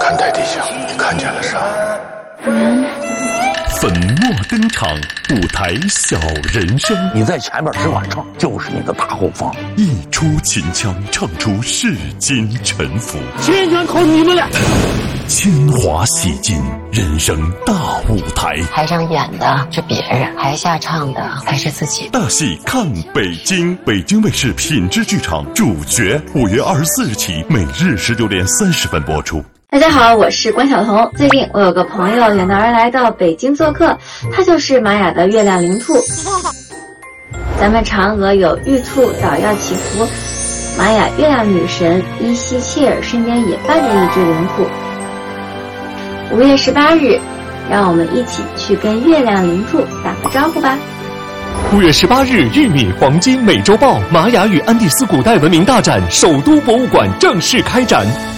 看台底下，你看见了啥？ 粉墨登场，舞台小人生。 你在前面只管唱，就是你的大后方。 一出秦腔，唱出世间沉浮。 秦腔投你们俩。 铅华洗尽，人生大舞台。 台上演的是别人，台下唱的才是自己。 大戏看北京，北京卫视品质剧场主角，5月24日起，每日19点30分播出。 大家好，我是关晓彤。最近我有个朋友远道而来到北京做客，他就是玛雅的月亮灵兔。咱们嫦娥有玉兔捣药祈福，玛雅月亮女神伊西切尔身边也伴着一只灵兔。5月18日，让我们一起去跟月亮灵兔打个招呼吧。 5月18日，玉米黄金美洲豹玛雅与安第斯古代文明大展首都博物馆正式开展。